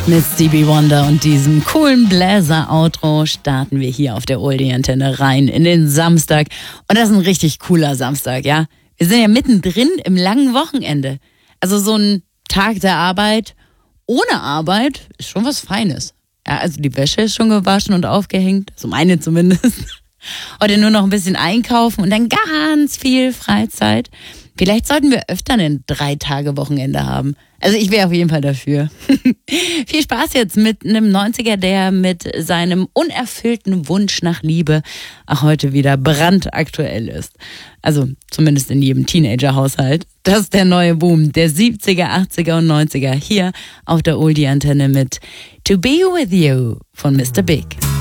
Mit Stevie Wonder und diesem coolen Bläser-Outro starten wir hier auf der Oldie-Antenne rein in den Samstag. Und das ist ein richtig cooler Samstag, ja. Wir sind ja mittendrin im langen Wochenende. Also so ein Tag der Arbeit ohne Arbeit ist schon was Feines. Ja, also die Wäsche ist schon gewaschen und aufgehängt, so meine zumindest. Heute nur noch ein bisschen einkaufen und dann ganz viel Freizeit. Vielleicht sollten wir öfter ein 3-Tage-Wochenende haben. Also ich wäre auf jeden Fall dafür. Viel Spaß jetzt mit einem 90er, der mit seinem unerfüllten Wunsch nach Liebe auch heute wieder brandaktuell ist. Also zumindest in jedem Teenager-Haushalt. Das ist der neue Boom der 70er, 80er und 90er hier auf der Oldie-Antenne mit To Be With You von Mr. Big.